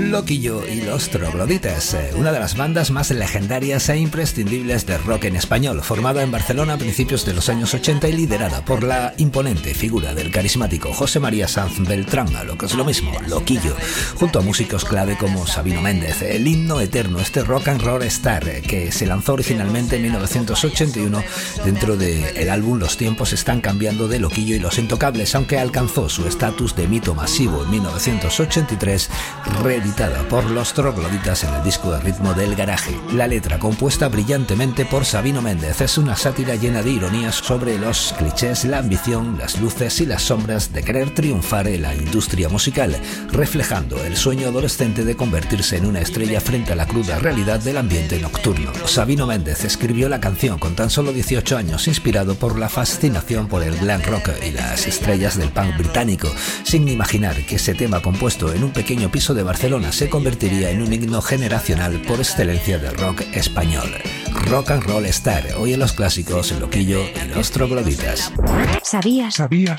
Loquillo y los Trogloditas, una de las bandas más legendarias e imprescindibles de rock en español, formada en Barcelona a principios de los años 80 y liderada por la imponente figura del carismático José María Sanz Beltrán, a lo que es lo mismo, Loquillo, junto a músicos clave como Sabino Méndez, el himno eterno, este Rock and Roll Star, que se lanzó originalmente en 1981 dentro del álbum Los tiempos están cambiando de Loquillo y los Intocables, aunque alcanzó su estatus de mito masivo en 1983, reeditada por los Trogloditas en el disco de ritmo del Garaje. La letra, compuesta brillantemente por Sabino Méndez, es una sátira llena de ironías sobre los clichés, la ambición, las luces y las sombras de querer triunfar en la industria musical, reflejando el sueño adolescente de convertirse en una estrella frente a la cruda realidad del ambiente nocturno. Sabino Méndez escribió la canción con tan solo 18 años, inspirado por la fascinación por el glam rock y las estrellas del punk británico, sin imaginar que ese tema compuesto en un pequeño piso de Barcelona se convertiría en un himno generacional por excelencia del rock español. Rock and Roll Star, hoy en los clásicos, el Loquillo y los Trogloditas. ¿Sabías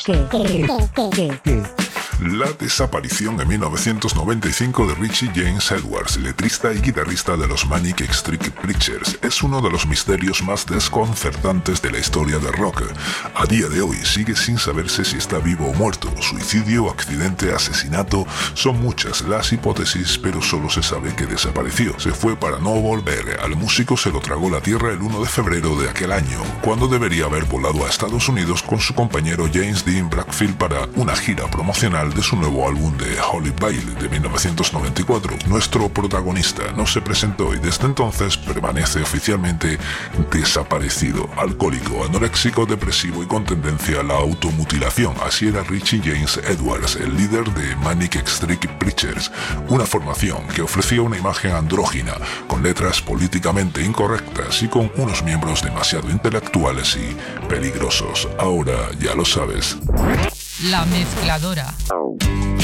que La desaparición en 1995 de Richie James Edwards, letrista y guitarrista de los Manic Street Preachers, es uno de los misterios más desconcertantes de la historia del rock. A día de hoy sigue sin saberse si está vivo o muerto. Suicidio, accidente, asesinato, son muchas las hipótesis, pero solo se sabe que desapareció. Se fue para no volver. Al músico se lo tragó la tierra el 1 de febrero de aquel año, cuando debería haber volado a Estados Unidos con su compañero James Dean Bradfield para una gira promocional de su nuevo álbum de Holy Bail de 1994. Nuestro protagonista no se presentó y desde entonces permanece oficialmente desaparecido. Alcohólico, anoréxico, depresivo y con tendencia a la automutilación. Así era Richie James Edwards, el líder de Manic Street Preachers, una formación que ofrecía una imagen andrógina, con letras políticamente incorrectas y con unos miembros demasiado intelectuales y peligrosos. Ahora ya lo sabes. La Mezcladora.